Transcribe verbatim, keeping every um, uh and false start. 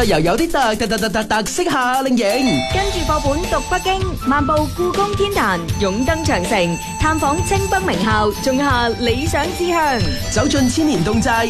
又有啲特特特特特特色夏令營， 跟住課本讀北京，漫步故宮天壇，勇登長城，探訪清北名校，種下理想志向， 走進千年侗寨。